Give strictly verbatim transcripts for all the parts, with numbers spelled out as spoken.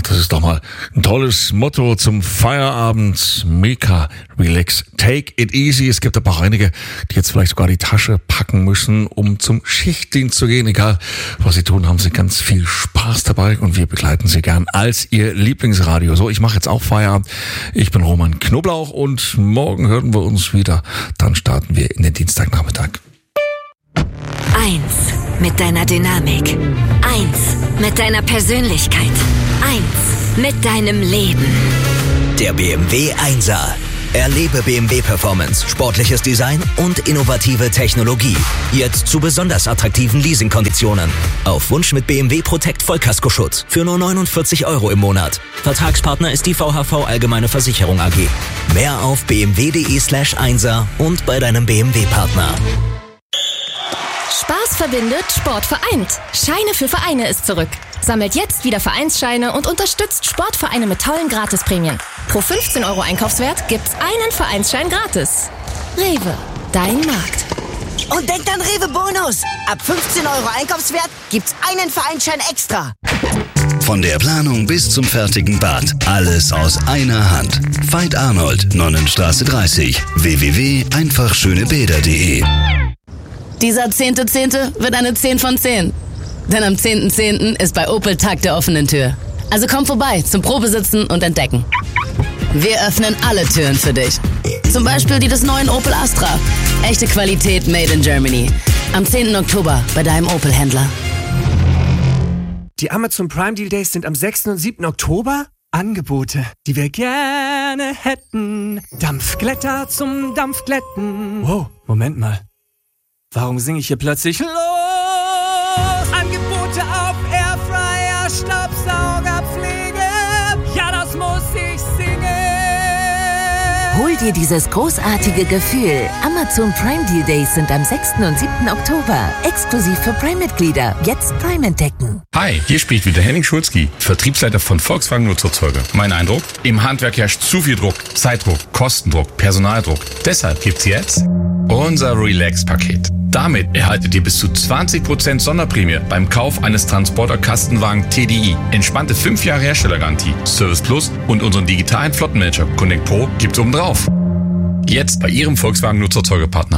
das ist doch mal ein tolles Motto zum Feierabend. Mega relax, take it easy. Es gibt aber auch einige, die jetzt vielleicht sogar die Tasche packen müssen, um zum Schichtdienst zu gehen. Egal, was sie tun, haben sie ganz viel Spaß dabei und wir begleiten sie gern als ihr Lieblingsradio. So, ich mache jetzt auch Feierabend. Ich bin Roman Knoblauch und morgen hören wir uns wieder. Dann starten wir in den Dienstagnachmittag. Eins mit deiner Dynamik. Eins mit deiner Persönlichkeit. Eins mit deinem Leben. Der B M W Einser. Erlebe B M W Performance, sportliches Design und innovative Technologie. Jetzt zu besonders attraktiven Leasingkonditionen. Auf Wunsch mit B M W Protect Vollkaskoschutz für nur neunundvierzig Euro im Monat. Vertragspartner ist die V H V Allgemeine Versicherung A G. Mehr auf b m w punkt d e slash einser und bei deinem B M W-Partner. Spaß verbindet, Sport vereint. Scheine für Vereine ist zurück. Sammelt jetzt wieder Vereinsscheine und unterstützt Sportvereine mit tollen Gratisprämien. Pro fünfzehn Euro Einkaufswert gibt's einen Vereinsschein gratis. Rewe, dein Markt. Und denkt an Rewe Bonus. Ab fünfzehn Euro Einkaufswert gibt's einen Vereinsschein extra. Von der Planung bis zum fertigen Bad. Alles aus einer Hand. Veit Arnold, Nonnenstraße dreißig. w w w punkt einfach schöne bäder punkt d e. Dieser zehnte Zehnte wird eine zehn von zehn. Denn am zehnten zehnten ist bei Opel Tag der offenen Tür. Also komm vorbei zum Probesitzen und Entdecken. Wir öffnen alle Türen für dich. Zum Beispiel die des neuen Opel Astra. Echte Qualität made in Germany. Am zehnten Oktober bei deinem Opel-Händler. Die Amazon Prime Deal Days sind am sechsten und siebten Oktober. Angebote, die wir gerne hätten. Dampfglätter zum Dampfglätten. Wow, Moment mal. Warum singe ich hier plötzlich los? Angebote auf Airfryer, Staubsauger, Pflege. Ja, das muss ich singen. Hol dir dieses großartige Gefühl. Amazon Prime Deal Days sind am sechsten und siebten Oktober. Exklusiv für Prime-Mitglieder. Jetzt Prime entdecken. Hi, hier spricht wieder Henning Schulzki, Vertriebsleiter von Volkswagen Nutzerzeuger. Mein Eindruck? Im Handwerk herrscht zu viel Druck. Zeitdruck, Kostendruck, Personaldruck. Deshalb gibt's jetzt unser Relax-Paket. Damit erhaltet ihr bis zu zwanzig Prozent Sonderprämie beim Kauf eines Transporter-Kastenwagen T D I. Entspannte fünf Jahre Herstellergarantie, Service Plus und unseren digitalen Flottenmanager Connect Pro gibt's obendrauf. Jetzt bei Ihrem Volkswagen Nutzerzeugerpartner.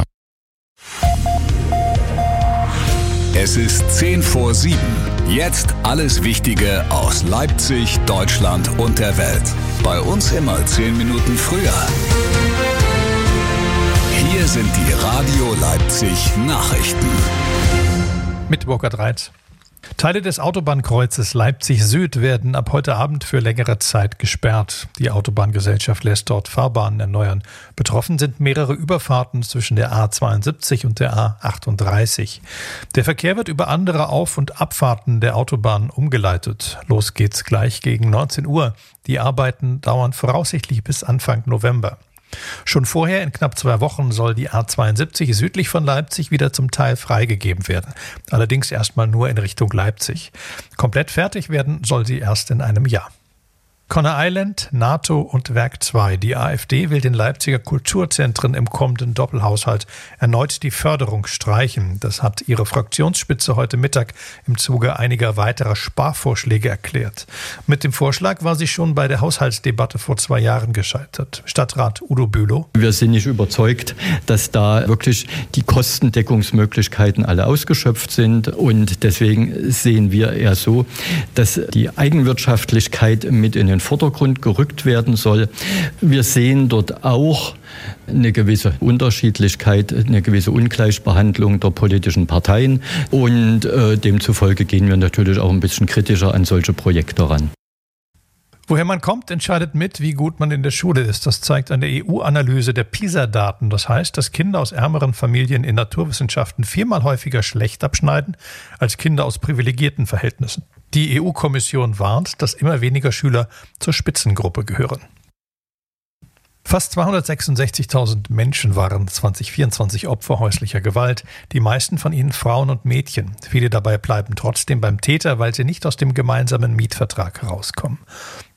Es ist zehn vor sieben. Jetzt alles Wichtige aus Leipzig, Deutschland und der Welt. Bei uns immer zehn Minuten früher. Hier sind die Radio Leipzig Nachrichten. Mit Burkhard Reitz. Teile des Autobahnkreuzes Leipzig-Süd werden ab heute Abend für längere Zeit gesperrt. Die Autobahngesellschaft lässt dort Fahrbahnen erneuern. Betroffen sind mehrere Überfahrten zwischen der A zweiundsiebzig und der A achtunddreißig. Der Verkehr wird über andere Auf- und Abfahrten der Autobahn umgeleitet. Los geht's gleich gegen neunzehn Uhr. Die Arbeiten dauern voraussichtlich bis Anfang November. Schon vorher, in knapp zwei Wochen, soll die A zweiundsiebzig südlich von Leipzig wieder zum Teil freigegeben werden. Allerdings erstmal nur in Richtung Leipzig. Komplett fertig werden soll sie erst in einem Jahr. Conner Island, NATO und Werk zwei. Die AfD will den Leipziger Kulturzentren im kommenden Doppelhaushalt erneut die Förderung streichen. Das hat ihre Fraktionsspitze heute Mittag im Zuge einiger weiterer Sparvorschläge erklärt. Mit dem Vorschlag war sie schon bei der Haushaltsdebatte vor zwei Jahren gescheitert. Stadtrat Udo Bülow. Wir sind nicht überzeugt, dass da wirklich die Kostendeckungsmöglichkeiten alle ausgeschöpft sind. Und deswegen sehen wir eher so, dass die Eigenwirtschaftlichkeit mit in den Vordergrund gerückt werden soll. Wir sehen dort auch eine gewisse Unterschiedlichkeit, eine gewisse Ungleichbehandlung der politischen Parteien und äh, demzufolge gehen wir natürlich auch ein bisschen kritischer an solche Projekte ran. Woher man kommt, entscheidet mit, wie gut man in der Schule ist. Das zeigt eine E U-Analyse der PISA-Daten. Das heißt, dass Kinder aus ärmeren Familien in Naturwissenschaften viermal häufiger schlecht abschneiden als Kinder aus privilegierten Verhältnissen. Die E U-Kommission warnt, dass immer weniger Schüler zur Spitzengruppe gehören. Fast zweihundertsechsundsechzigtausend Menschen waren zwanzig vierundzwanzig Opfer häuslicher Gewalt, die meisten von ihnen Frauen und Mädchen. Viele dabei bleiben trotzdem beim Täter, weil sie nicht aus dem gemeinsamen Mietvertrag herauskommen.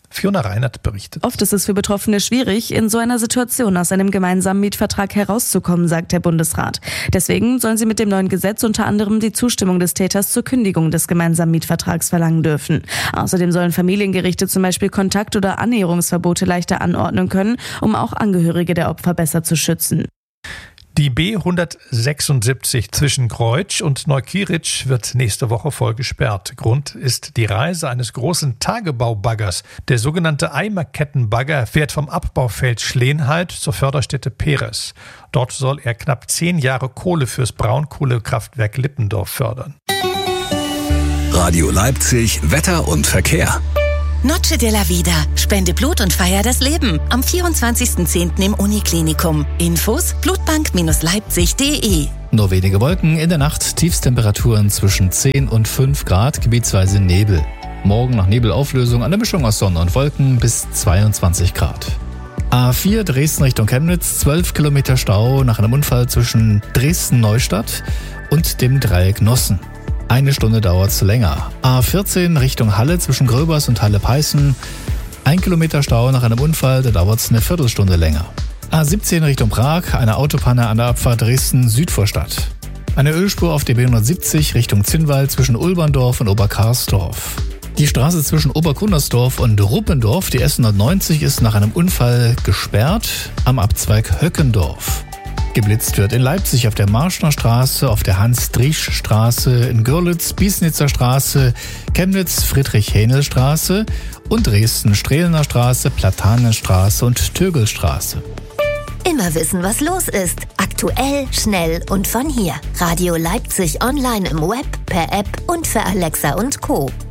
Fiona Reinert berichtet. Oft ist es für Betroffene schwierig, in so einer Situation aus einem gemeinsamen Mietvertrag herauszukommen, sagt der Bundesrat. Deswegen sollen sie mit dem neuen Gesetz unter anderem die Zustimmung des Täters zur Kündigung des gemeinsamen Mietvertrags verlangen dürfen. Außerdem sollen Familiengerichte zum Beispiel Kontakt- oder Annäherungsverbote leichter anordnen können, um auch Angehörige der Opfer besser zu schützen. Die B hundertsechsundsiebzig zwischen Kreutsch und Neukirch wird nächste Woche voll gesperrt. Grund ist die Reise eines großen Tagebaubaggers. Der sogenannte Eimerkettenbagger fährt vom Abbaufeld Schleenheit zur Förderstätte Peres. Dort soll er knapp zehn Jahre Kohle fürs Braunkohlekraftwerk Lippendorf fördern. Radio Leipzig, Wetter und Verkehr. Noche de la Vida. Spende Blut und feier das Leben. Am vierundzwanzigsten zehnten im Uniklinikum. Infos blutbank Leipzig punkt de. Nur wenige Wolken, in der Nacht Tiefstemperaturen zwischen zehn und fünf Grad, gebietsweise Nebel. Morgen nach Nebelauflösung eine Mischung aus Sonne und Wolken bis zweiundzwanzig Grad. A vier Dresden Richtung Chemnitz, zwölf Kilometer Stau nach einem Unfall zwischen Dresden-Neustadt und dem Dreieck Nossen. Eine Stunde dauert es länger. A vierzehn Richtung Halle zwischen Gröbers und Halle-Peißen. Ein Kilometer Stau nach einem Unfall, da dauert es eine Viertelstunde länger. A siebzehn Richtung Prag, eine Autopanne an der Abfahrt Dresden-Südvorstadt. Eine Ölspur auf der B hundertsiebzig Richtung Zinnwald zwischen Ulberndorf und Oberkarsdorf. Die Straße zwischen Oberkunnersdorf und Ruppendorf, die S hundertneunzig, ist nach einem Unfall gesperrt am Abzweig Höckendorf. Geblitzt wird in Leipzig auf der Marschner Straße, auf der Hans-Driesch-Straße, in Görlitz, Biesnitzer Straße, Chemnitz, Friedrich-Hähnel-Straße und Dresden, Strehlener Straße, Platanenstraße und Tögelstraße. Immer wissen, was los ist. Aktuell, schnell und von hier. Radio Leipzig online im Web, per App und für Alexa und Co.